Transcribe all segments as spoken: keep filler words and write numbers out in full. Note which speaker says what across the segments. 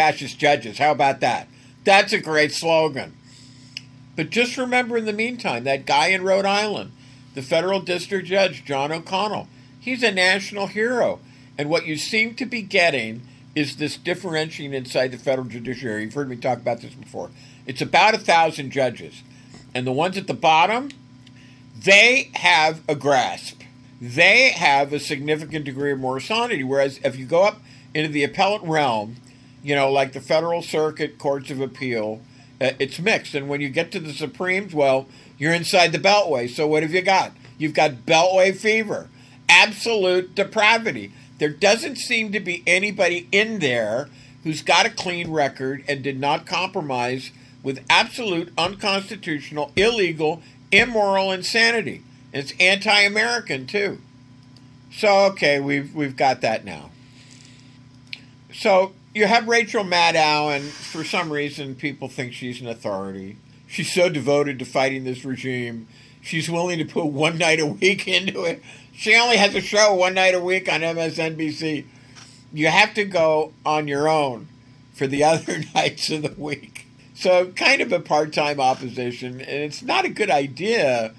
Speaker 1: fascist judges. How about that? That's a great slogan. But just remember in the meantime, that guy in Rhode Island, the federal district judge, John O'Connell, he's a national hero. And what you seem to be getting is this differentiating inside the federal judiciary. You've heard me talk about this before. It's about a thousand judges. And the ones at the bottom, they have a grasp. They have a significant degree of moral sanity. Whereas if you go up into the appellate realm, you know, like the Federal Circuit Courts of Appeal, uh, it's mixed. And when you get to the Supremes, well, you're inside the Beltway. So what have you got? You've got Beltway fever, absolute depravity. There doesn't seem to be anybody in there who's got a clean record and did not compromise with absolute unconstitutional, illegal, immoral insanity. And it's anti-American, too. So, okay, we've we've got that now. So, you have Rachel Maddow, and for some reason, people think she's an authority. She's so devoted to fighting this regime, she's willing to put one night a week into it. She only has a show one night a week on M S N B C. You have to go on your own for the other nights of the week. So kind of a part-time opposition, and it's not a good idea.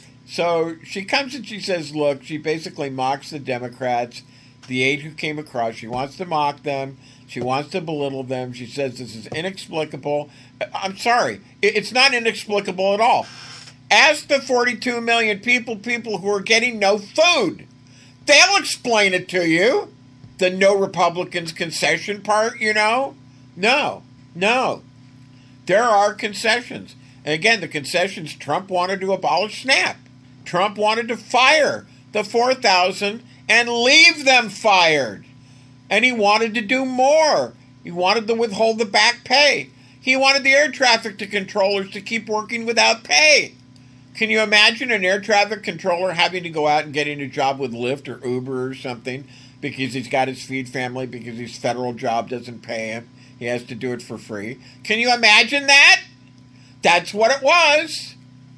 Speaker 1: So she comes and she says, look, she basically mocks the Democrats, the eight who came across. She wants to mock them. She wants to belittle them. She says this is inexplicable. I'm sorry. It's not inexplicable at all. Ask the forty-two million people, people who are getting no food. They'll explain it to you. The no Republicans concession part, you know? No, no. There are concessions. And again, the concessions, Trump wanted to abolish SNAP. Trump wanted to fire the four thousand and leave them fired. And he wanted to do more. He wanted to withhold the back pay. He wanted the air traffic controllers to keep working without pay. Can you imagine an air traffic controller having to go out and getting a job with Lyft or Uber or something because he's got his feed family, because his federal job doesn't pay him? He has to do it for free. Can you imagine that? That's what it was.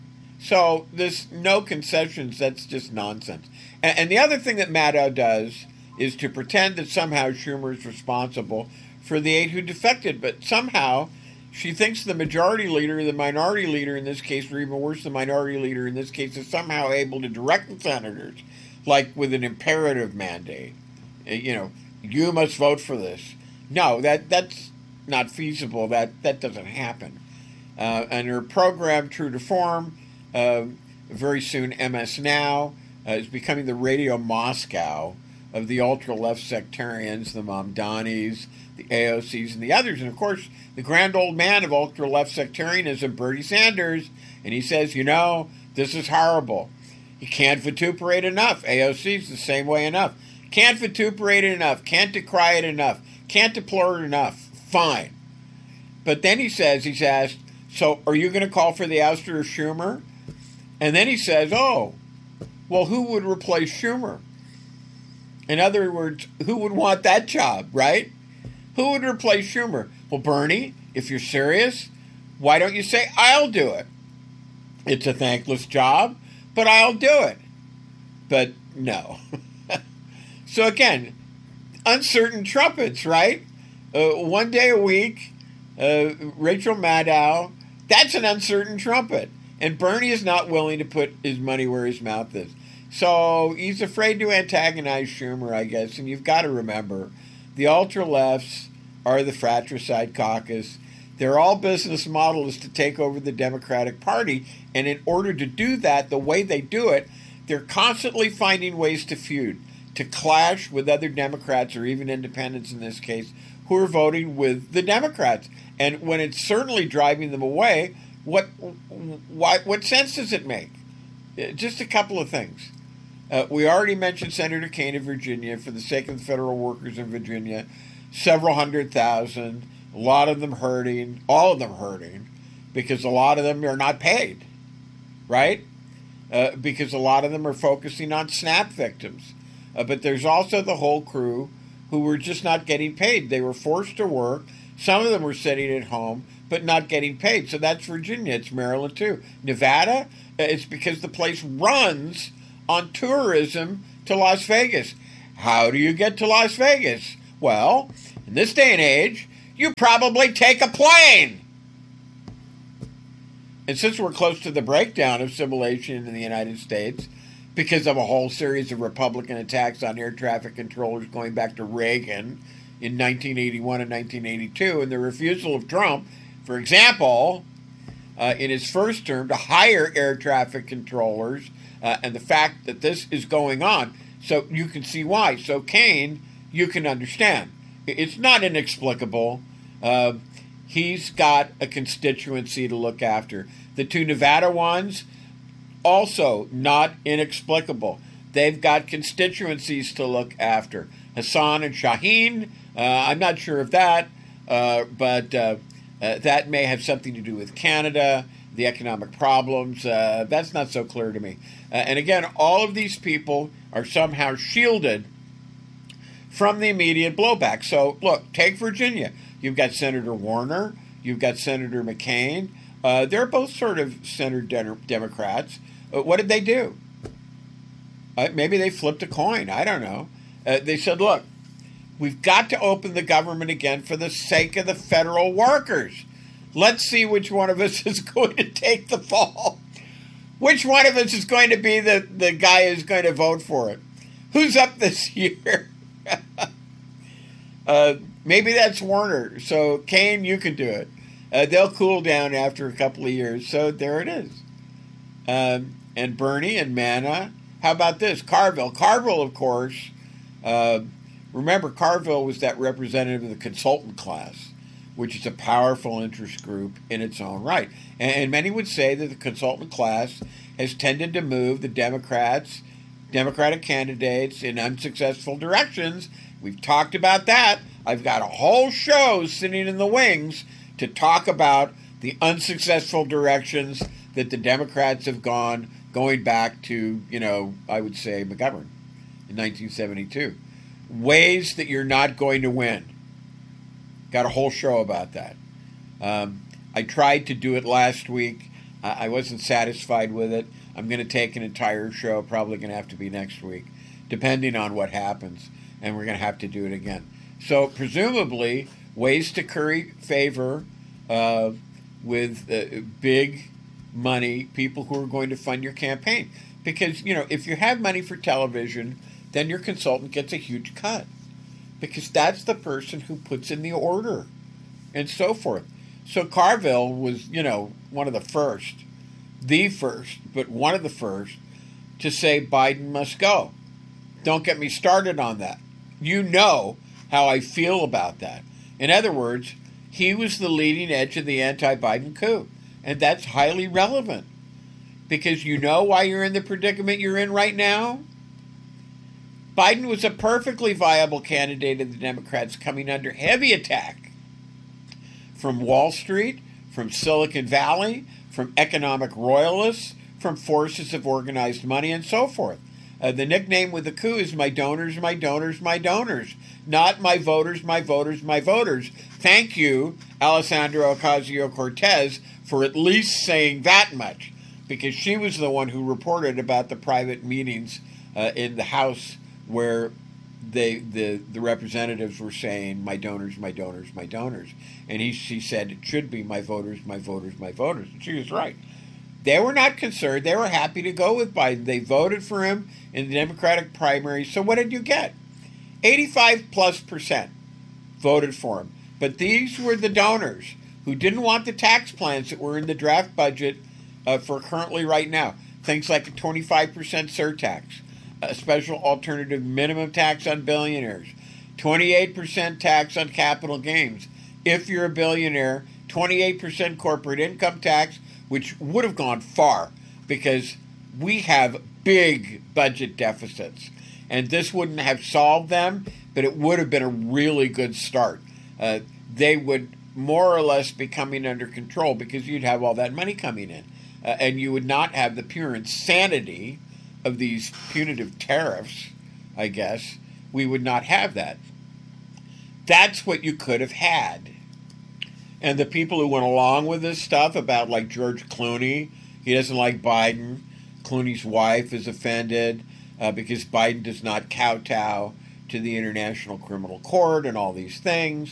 Speaker 1: So this no concessions, that's just nonsense. And, and the other thing that Maddow does is to pretend that somehow Schumer is responsible for the eight who defected. But somehow she thinks the majority leader, the minority leader in this case, or even worse, the minority leader in this case, is somehow able to direct the senators, like with an imperative mandate. You know, you must vote for this. No, that that's not feasible. That that doesn't happen. Uh, and her program, True to Form, uh, very soon M S Now, uh, is becoming the Radio Moscow of the ultra-left sectarians, the Mamdanis, the A O Cs, and the others. And, of course, the grand old man of ultra-left sectarianism, Bernie Sanders, and he says, you know, this is horrible. You can't vituperate enough. A O C's the same way enough. Can't vituperate it enough. Can't decry it enough. Can't deplore it enough. Fine. But then he says, he's asked, so are you going to call for the ouster of Schumer? And then he says, oh, well, who would replace Schumer? In other words, who would want that job, right? Who would replace Schumer? Well, Bernie, if you're serious, why don't you say, I'll do it? It's a thankless job, but I'll do it. But no. So again, uncertain trumpets, right? Uh, one day a week, uh, Rachel Maddow, that's an uncertain trumpet. And Bernie is not willing to put his money where his mouth is. So he's afraid to antagonize Schumer, I guess. And you've got to remember, the ultra-lefts are the fratricide caucus. Their all business model is to take over the Democratic Party. And in order to do that, the way they do it, they're constantly finding ways to feud, to clash with other Democrats, or even independents in this case, who are voting with the Democrats. And when it's certainly driving them away, what, what, what sense does it make? Just a couple of things. Uh, we already mentioned Senator Kaine of Virginia. For the sake of the federal workers in Virginia, several hundred thousand, a lot of them hurting, all of them hurting, because a lot of them are not paid, right? Uh, because a lot of them are focusing on SNAP victims. Uh, but there's also the whole crew who were just not getting paid. They were forced to work. Some of them were sitting at home, but not getting paid. So that's Virginia. It's Maryland, too. Nevada, it's because the place runs on tourism to Las Vegas. How do you get to Las Vegas? Well, in this day and age, you probably take a plane. And since we're close to the breakdown of civilization in the United States, because of a whole series of Republican attacks on air traffic controllers going back to Reagan in nineteen eighty-one and nineteen eighty-two, and the refusal of Trump, for example, uh, in his first term to hire air traffic controllers, uh, and the fact that this is going on, so you can see why. So Kaine, you can understand. It's not inexplicable. Uh, he's got a constituency to look after. The two Nevada ones, also not inexplicable. They've got constituencies to look after. Hassan and Shaheen, uh, I'm not sure of that, uh, but uh, uh, that may have something to do with Canada, the economic problems. Uh, that's not so clear to me. Uh, and again, all of these people are somehow shielded from the immediate blowback. So, look, take Virginia. You've got Senator Warner. You've got Senator McCain. Uh, they're both sort of center de- Democrats. Uh, what did they do? Uh, maybe they flipped a coin. I don't know. Uh, they said, look, we've got to open the government again for the sake of the federal workers. Let's see which one of us is going to take the fall. Which one of us is going to be the, the guy who's going to vote for it? Who's up this year? uh, maybe that's Warner. So, Kaine, you can do it. Uh, they'll cool down after a couple of years. So, there it is. Um, and Bernie and Mana. How about this? Carville. Carville, of course. Uh, remember, Carville was that representative of the consultant class, which is a powerful interest group in its own right. And, and many would say that the consultant class has tended to move the Democrats, Democratic candidates in unsuccessful directions. We've talked about that. I've got a whole show sitting in the wings to talk about the unsuccessful directions that the Democrats have gone, going back to, you know, I would say McGovern in nineteen seventy-two. Ways that you're not going to win. Got a whole show about that. Um, I tried to do it last week. I, I wasn't satisfied with it. I'm going to take an entire show, probably going to have to be next week, depending on what happens, and we're going to have to do it again. So presumably, ways to curry favor uh, with uh, big money, people who are going to fund your campaign. Because, you know, if you have money for television, then your consultant gets a huge cut. Because that's the person who puts in the order and so forth. So Carville was, you know, one of the first, the first, but one of the first to say Biden must go. Don't get me started on that. You know how I feel about that. In other words, he was the leading edge of the anti-Biden coup. And that's highly relevant. Because you know why you're in the predicament you're in right now? Biden was a perfectly viable candidate of the Democrats coming under heavy attack from Wall Street, from Silicon Valley, from economic royalists, from forces of organized money, and so forth. Uh, the nickname with the coup is my donors, my donors, my donors, not my voters, my voters, my voters. Thank you, Alessandra Ocasio-Cortez, for at least saying that much, because she was the one who reported about the private meetings uh, in the House where they, the the representatives were saying, my donors, my donors, my donors. And he, she said, it should be my voters, my voters, my voters. And she was right. They were not concerned. They were happy to go with Biden. They voted for him in the Democratic primary. So what did you get? eighty-five plus percent voted for him. But these were the donors who didn't want the tax plans that were in the draft budget uh, for currently right now. Things like a twenty-five percent surtax, a special alternative minimum tax on billionaires, twenty-eight percent tax on capital gains. If you're a billionaire, twenty-eight percent corporate income tax, which would have gone far because we have big budget deficits. And this wouldn't have solved them, but it would have been a really good start. Uh, they would more or less be coming under control because you'd have all that money coming in. Uh, and you would not have the pure insanity of these punitive tariffs, I guess. We would not have that. That's what you could have had. And the people who went along with this stuff about, like, George Clooney, he doesn't like Biden. Clooney's wife is offended uh, because Biden does not kowtow to the International Criminal Court and all these things.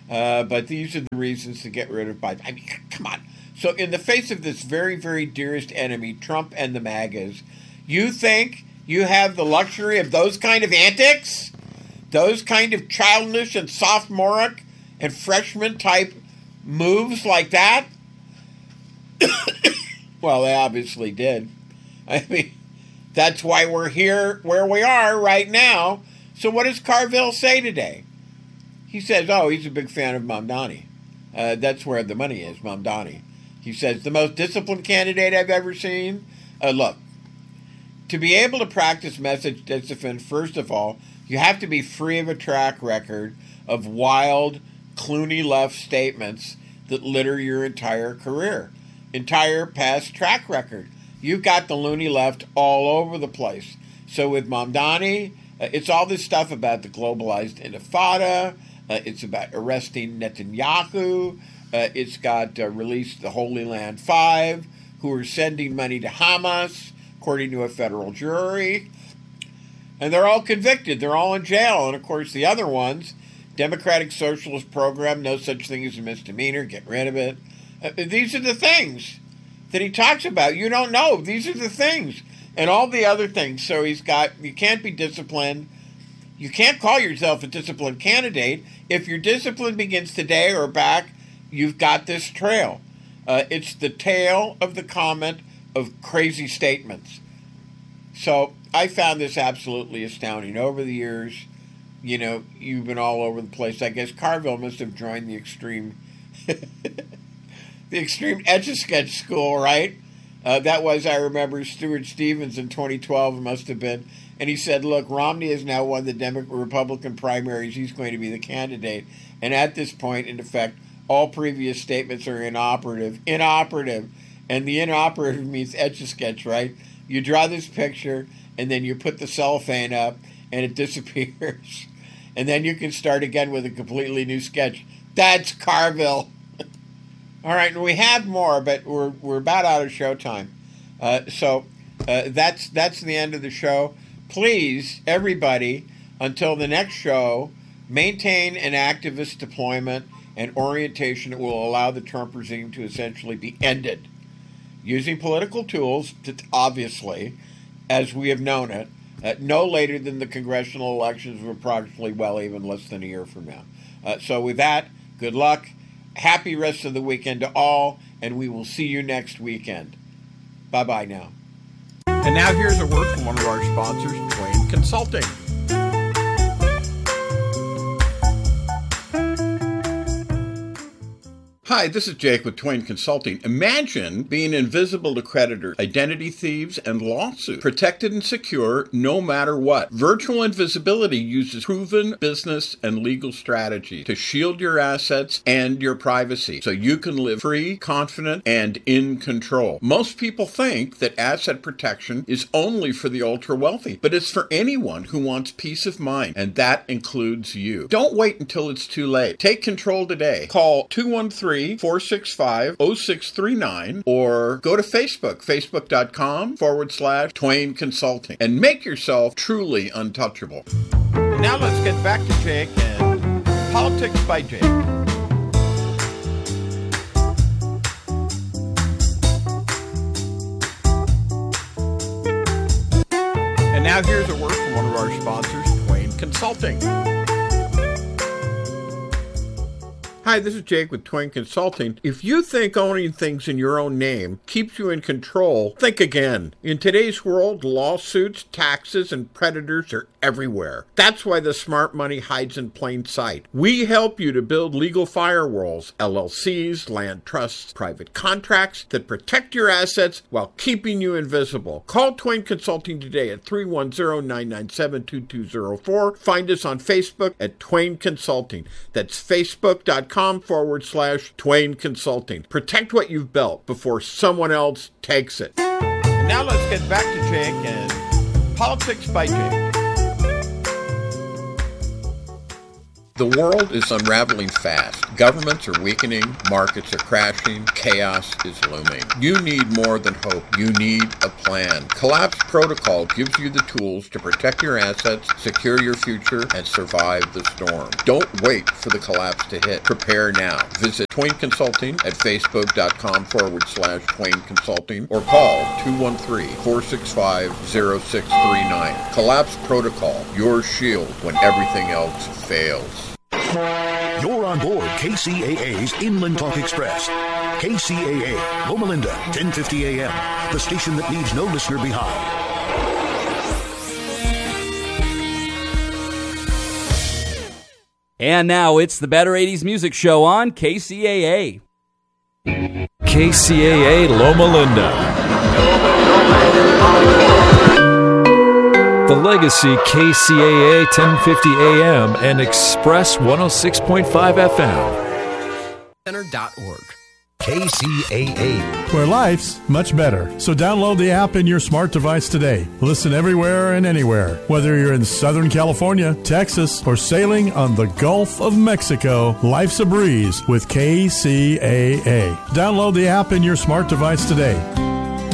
Speaker 1: Uh, but these are the reasons to get rid of Biden. I mean, come on. So in the face of this very, very dearest enemy, Trump and the MAGAs, you think you have the luxury of those kind of antics? Those kind of childish and sophomoric and freshman type moves like that? Well, they obviously did. I mean, that's why we're here where we are right now. So what does Carville say today? He says, oh, he's a big fan of Mamdani. Uh, that's where the money is, Mamdani. He says, the most disciplined candidate I've ever seen. Uh, look, to be able to practice message discipline, first of all, you have to be free of a track record of wild, Clooney left statements that litter your entire career, entire past track record. You've got the loony left all over the place. So with Mamdani, uh, it's all this stuff about the globalized intifada. Uh, it's about arresting Netanyahu. Uh, it's got uh, released the Holy Land Five, who are sending money to Hamas, according to a federal jury. And they're all convicted. They're all in jail. And, of course, the other ones, Democratic Socialist Program, no such thing as a misdemeanor, get rid of it. Uh, these are the things that he talks about. You don't know. These are the things. And all the other things. So he's got, you can't be disciplined. You can't call yourself a disciplined candidate. If your discipline begins today or back, you've got this trail. Uh, it's the tail of the comment of crazy statements. So I found this absolutely astounding. Over the years, you know, you've been all over the place. I guess Carville must have joined the extreme, the extreme Etch-a-Sketch school, right? Uh, that was, I remember, Stuart Stevens in twenty twelve, it must have been. And he said, look, Romney has now won the Democratic Republican primaries. He's going to be the candidate. And at this point, in effect, all previous statements are inoperative. Inoperative. And the inoperative means Etch-a-Sketch, right? You draw this picture, and then you put the cellophane up, and it disappears. And then you can start again with a completely new sketch. That's Carville. All right, and we have more, but we're we're about out of showtime. Uh, so uh, that's that's the end of the show. Please, everybody, until the next show, maintain an activist deployment and orientation that will allow the Trump regime to essentially be ended. Using political tools, to, obviously, as we have known it, uh, no later than the congressional elections of approximately, well, even less than a year from now. Uh, so with that, good luck. Happy rest of the weekend to all, and we will see you next weekend. Bye-bye now. And now here's a word from one of our sponsors, Twain Consulting. Hi, this is Jake with Twain Consulting. Imagine being invisible to creditors, identity thieves, and lawsuits. Protected and secure no matter what. Virtual invisibility uses proven business and legal strategies to shield your assets and your privacy so you can live free, confident, and in control. Most people think that asset protection is only for the ultra-wealthy, but it's for anyone who wants peace of mind, and that includes you. Don't wait until it's too late. Take control today. Call two one three, four six five, zero six three nine or go to Facebook, facebook.com forward slash Twain Consulting, and make yourself truly untouchable. Now let's get back to Jake and Politics by Jake. And now here's a word from one of our sponsors, Twain Consulting. Hi, this is Jake with Twain Consulting. If you think owning things in your own name keeps you in control, think again. In today's world, lawsuits, taxes, and predators are everywhere. That's why the smart money hides in plain sight. We help you to build legal firewalls, L L Cs, land trusts, private contracts that protect your assets while keeping you invisible. Call Twain Consulting today at three one zero, nine nine seven, two two zero four. Find us on Facebook at Twain Consulting. That's facebook.com forward slash Twain Consulting. Protect what you've built before someone else takes it. And now let's get back to Jake and Politics by Jake. The world is unraveling fast. Governments are weakening, markets are crashing, chaos is looming. You need more than hope. You need a plan. Collapse Protocol gives you the tools to protect your assets, secure your future, and survive the storm. Don't wait for the collapse to hit. Prepare now. Visit Twain Consulting at facebook.com forward slash Twain Consulting or call two one three, four six five, zero six three nine. Collapse Protocol, your shield when everything else fails.
Speaker 2: You're on board K C A A's Inland Talk Express. K C A A, Loma Linda, ten fifty A M, the station that leaves no listener behind.
Speaker 3: And now it's the Better eighties Music Show on K C A A.
Speaker 4: K C A A Loma Linda. The Legacy K C A A ten fifty A M and Express one oh six point five F M.
Speaker 5: Center dot org.
Speaker 2: K C A A,
Speaker 6: where life's much better. So download the app in your smart device today. Listen everywhere and anywhere. Whether you're in Southern California, Texas, or sailing on the Gulf of Mexico, life's a breeze with K C A A. Download the app in your smart device today.